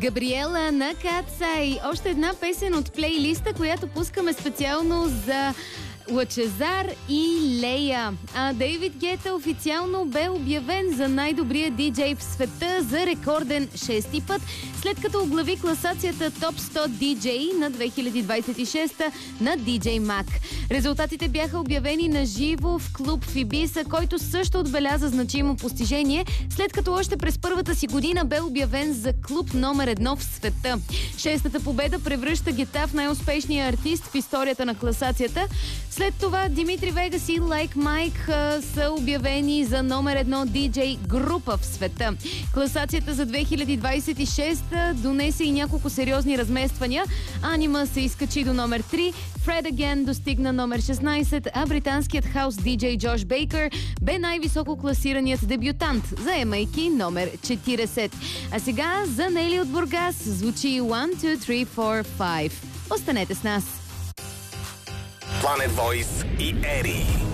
Габриела на Кацай. Още една песен от плейлиста, която пускаме специално за Лъчезар и Лея. А Дейвид Гета официално бе обявен за най-добрия диджей в света за рекорден 6-ти път, след като оглави класацията Топ 100 диджей на 2026 на DJ Mag. Резултатите бяха обявени на живо в клуб в Ибиса, който също отбеляза значимо постижение, след като още през първата си година бе обявен за клуб номер 1 в света. Шестата победа превръща Гета в най-успешния артист в историята на класацията. След това Димитри Вегас и Like Mike са обявени за номер 1 диджей група в света. Класацията за 2026 донесе и няколко сериозни размествания. Анима се изкачи до номер 3, Fred Again достигна номер 16, а британският хаус диджей Джош Бейкър бе най-високо класираният дебютант, заемайки номер 40. А сега за Нели от Бургас звучи 1, 2, 3, 4, 5. Останете с нас! Planet Voice и Ери.